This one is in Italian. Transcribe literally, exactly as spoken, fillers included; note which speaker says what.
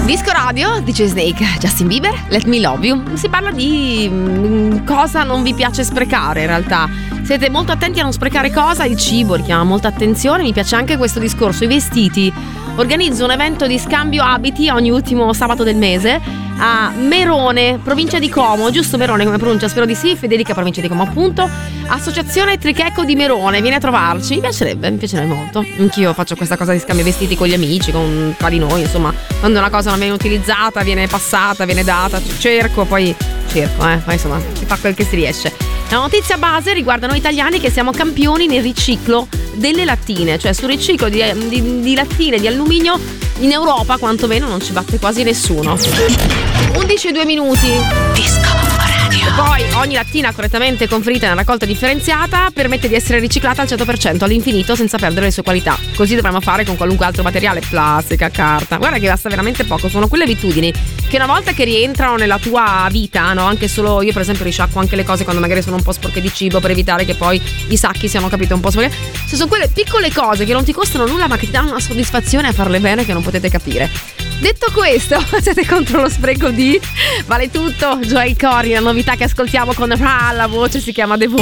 Speaker 1: Disco Radio, D J Snake, Justin Bieber, Let Me Love You. Si parla di mh, cosa non vi piace sprecare in realtà. Siete molto attenti a non sprecare cosa? Il cibo richiama molta attenzione. Mi piace anche questo discorso, i vestiti. Organizzo un evento di scambio abiti ogni ultimo sabato del mese a Merone, provincia di Como, giusto Merone come pronuncia? Spero di sì. Federica, provincia di Como appunto. Associazione Trichecco di Merone, vieni a trovarci. Mi piacerebbe, mi piacerebbe molto. Anch'io faccio questa cosa di scambio vestiti con gli amici, con tra di noi, insomma, quando una cosa non viene utilizzata, viene passata, viene data, cerco, poi cerco, eh, poi insomma, si fa quel che si riesce. La notizia base riguarda noi italiani che siamo campioni nel riciclo delle lattine, cioè sul riciclo di, di, di lattine di alluminio in Europa quantomeno non ci batte quasi nessuno. undici e due minuti. Disco Radio. E poi ogni lattina correttamente conferita nella raccolta differenziata permette di essere riciclata al cento per cento all'infinito senza perdere le sue qualità. Così dovremmo fare con qualunque altro materiale, plastica, carta. Guarda che basta veramente poco, sono quelle abitudini che una volta che rientrano nella tua vita, no? Anche solo io per esempio risciacquo anche le cose quando magari sono un po' sporche di cibo per evitare che poi i sacchi siano, capito, un po' sporche. Se sono quelle piccole cose che non ti costano nulla ma che ti danno una soddisfazione a farle bene che non potete capire. Detto questo, siete contro lo spreco di Vale Tutto, Joel Corry, la novità che ascoltiamo con Ra, la voce si chiama The Voice.